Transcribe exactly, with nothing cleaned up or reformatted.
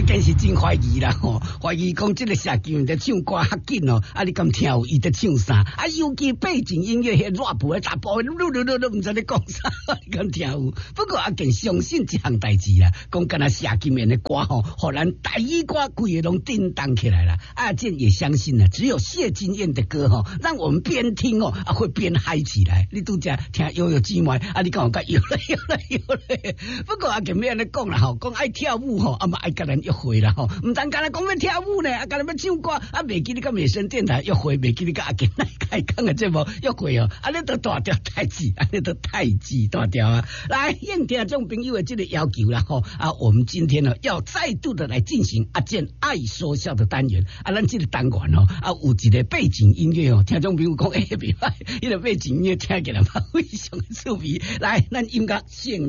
真是真怀疑啦吼，怀疑讲这个社球在唱歌较紧哦，啊你敢听有伊在唱啥？啊尤其背景音乐迄 rap 的杂波，噜噜噜噜，唔知你讲啥，你敢听有？不过阿健相信一项代志啦，讲敢若社球面的歌吼，互咱台语歌规个拢叮当起来了。阿健也相信呢，只有谢金燕的歌吼，让我们边听哦啊会边嗨起来。你拄则听悠悠姊妹，啊你讲我讲悠嘞悠嘞悠嘞。不过阿健咩安尼讲啦吼，讲爱跳舞吼，啊嘛爱甲咱约会啦吼，唔单干啦讲要跳舞呢，啊干咱要唱歌，啊袂记你甲美声电台约会，袂记你甲阿健来开讲嘅节目约会哦，啊你都大条太子，啊你都太子大条啊！来应听众朋友的这个要求啦吼，啊我们今天呢要再度的来进行阿健爱说笑的单元，啊咱这个单元哦，啊有一个背景音乐哦，听众朋友讲诶袂歹，迄个背景音乐听起来嘛非常趣味，来咱音乐先。